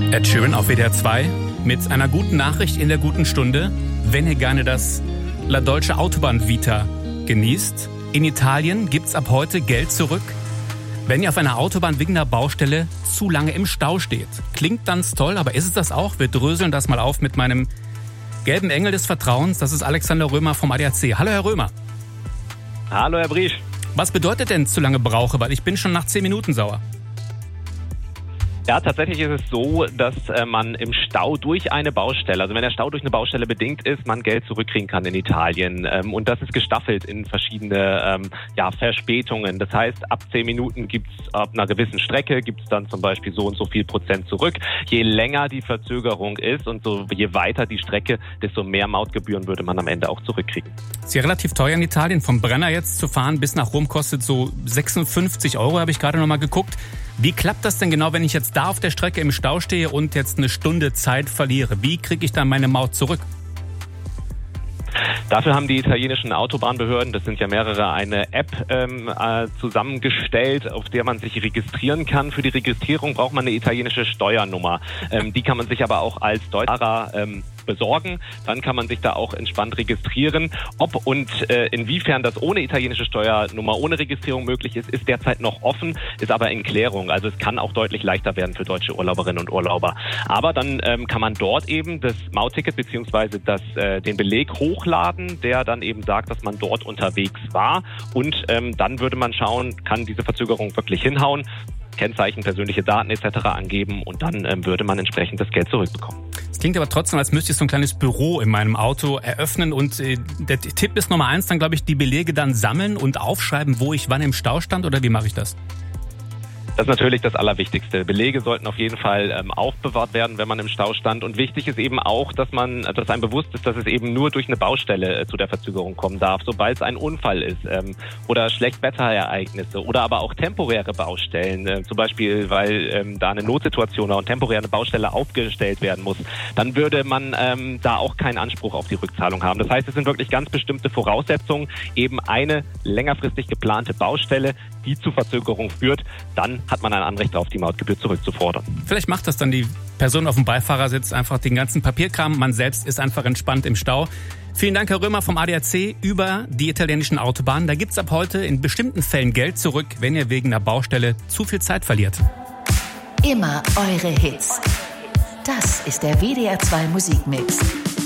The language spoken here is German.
Ed Sheeran auf WDR 2 mit einer guten Nachricht in der guten Stunde. Wenn ihr gerne das La Dolce Autobahn Vita genießt, in Italien gibt's ab heute Geld zurück, wenn ihr auf einer Autobahn wegen einer Baustelle zu lange im Stau steht. Klingt ganz toll, aber ist es das auch? Wir dröseln das mal auf mit meinem gelben Engel des Vertrauens. Das ist Alexander Römer vom ADAC. Hallo Herr Römer. Hallo Herr Briesch. Was bedeutet denn zu lange brauche? Weil ich bin schon nach 10 Minuten sauer. Ja, tatsächlich ist es so, dass man im Stau durch eine Baustelle, also wenn der Stau durch eine Baustelle bedingt ist, man Geld zurückkriegen kann in Italien. Und das ist gestaffelt in verschiedene Verspätungen. Das heißt, ab 10 Minuten gibt's ab einer gewissen Strecke, gibt's dann zum Beispiel so und so viel Prozent zurück. Je länger die Verzögerung ist und so je weiter die Strecke, desto mehr Mautgebühren würde man am Ende auch zurückkriegen. Ist ja relativ teuer in Italien. Vom Brenner jetzt zu fahren bis nach Rom kostet so 56 €, habe ich gerade noch mal geguckt. Wie klappt das denn genau, wenn ich jetzt da auf der Strecke im Stau stehe und jetzt eine Stunde Zeit verliere? Wie kriege ich dann meine Maut zurück? Dafür haben die italienischen Autobahnbehörden, das sind ja mehrere, eine App zusammengestellt, auf der man sich registrieren kann. Für die Registrierung braucht man eine italienische Steuernummer. Die kann man sich aber auch als Deutscher besorgen. Dann kann man sich da auch entspannt registrieren. Ob und inwiefern das ohne italienische Steuernummer, ohne Registrierung möglich ist, ist derzeit noch offen, ist aber in Klärung. Also es kann auch deutlich leichter werden für deutsche Urlauberinnen und Urlauber. Aber dann kann man dort eben das Mautticket bzw. den Beleg hochladen, der dann eben sagt, dass man dort unterwegs war. Und dann würde man schauen, kann diese Verzögerung wirklich hinhauen, Kennzeichen, persönliche Daten etc. angeben und dann würde man entsprechend das Geld zurückbekommen. Es klingt aber trotzdem, als müsste ich so ein kleines Büro in meinem Auto eröffnen und der Tipp ist Nummer 1, dann glaube ich, die Belege dann sammeln und aufschreiben, wo ich wann im Stau stand, oder wie mache ich das? Das ist natürlich das Allerwichtigste. Belege sollten auf jeden Fall aufbewahrt werden, wenn man im Stau stand. Und wichtig ist eben auch, dass einem bewusst ist, dass es eben nur durch eine Baustelle zu der Verzögerung kommen darf. Sobald es ein Unfall ist oder Schlechtwetterereignisse oder aber auch temporäre Baustellen, zum Beispiel, weil da eine Notsituation und temporär eine Baustelle aufgestellt werden muss, dann würde man da auch keinen Anspruch auf die Rückzahlung haben. Das heißt, es sind wirklich ganz bestimmte Voraussetzungen, eben eine längerfristig geplante Baustelle, die zu Verzögerung führt, dann hat man ein Anrecht darauf, die Mautgebühr zurückzufordern. Vielleicht macht das dann die Person auf dem Beifahrersitz einfach den ganzen Papierkram. Man selbst ist einfach entspannt im Stau. Vielen Dank, Herr Römer vom ADAC über die italienischen Autobahnen. Da gibt's ab heute in bestimmten Fällen Geld zurück, wenn ihr wegen einer Baustelle zu viel Zeit verliert. Immer eure Hits. Das ist der WDR 2 Musikmix.